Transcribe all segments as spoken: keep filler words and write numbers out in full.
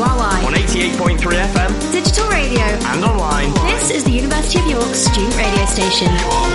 R Y. On eighty-eight point three F M. Digital radio. And online. This is the University of York student radio station.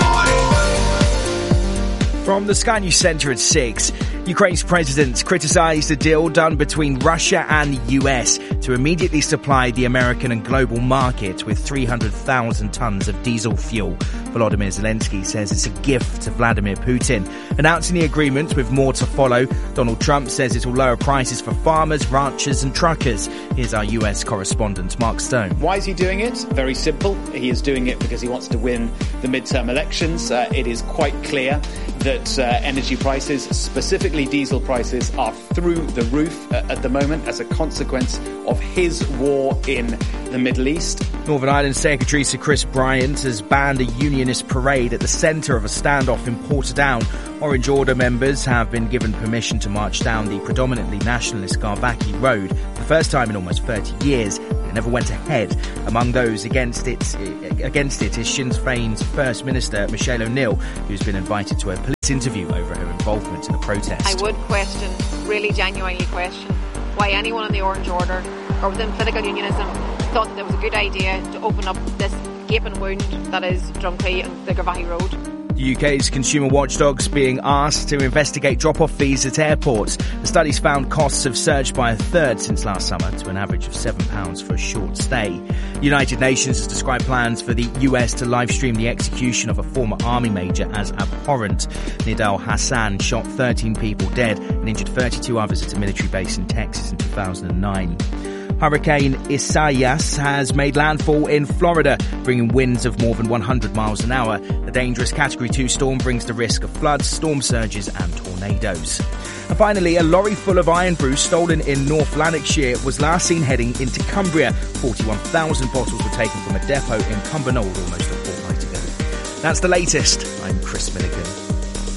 From the Sky News Centre at six, Ukraine's president criticised a deal done between Russia and the U S to immediately supply the American and global market with three hundred thousand tonnes of diesel fuel. Volodymyr Zelensky says it's a gift to Vladimir Putin. Announcing the agreement with more to follow, Donald Trump says it will lower prices for farmers, ranchers and truckers. Here's our U S correspondent, Mark Stone. Why is he doing it? Very simple. He is doing it because he wants to win the midterm elections. Uh, it is quite clear that uh, energy prices, specifically diesel prices, are through the roof uh, at the moment as a consequence of his war in the Middle East. Northern Ireland Secretary Sir Chris Bryant has banned a unionist parade at the centre of a standoff in Portadown. Orange Order members have been given permission to march down the predominantly nationalist Garbaki Road for the first time in almost thirty years. It never went ahead. Among those against it, against it is Sinn Féin's First Minister Michelle O'Neill, who's been invited to a police interview over her involvement in the protest. I would question, really genuinely question, why anyone in the Orange Order or within political unionism thought that it was a good idea to open up this gaping wound that is Drumcree and the Garbaki Road. The U K's consumer watchdogs being asked to investigate drop-off fees at airports. The studies found costs have surged by a third since last summer to an average of seven pounds for a short stay. The United Nations has described plans for the U S to live-stream the execution of a former army major as abhorrent. Nidal Hassan shot thirteen people dead and injured thirty-two others at a military base in Texas in two thousand nine. Hurricane Isaias has made landfall in Florida, bringing winds of more than one hundred miles an hour. The dangerous Category two storm brings the risk of floods, storm surges and tornadoes. And finally, a lorry full of iron brew stolen in North Lanarkshire was last seen heading into Cumbria. forty-one thousand bottles were taken from a depot in Cumbernauld almost a fortnight ago. That's the latest. I'm Chris Milligan.